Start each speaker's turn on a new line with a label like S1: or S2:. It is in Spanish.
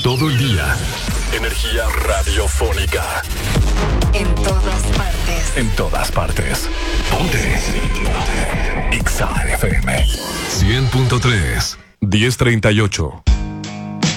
S1: todo el día. Energía radiofónica.
S2: En todas partes.
S1: En todas partes. Ponte. Exa FM 100.3 1038.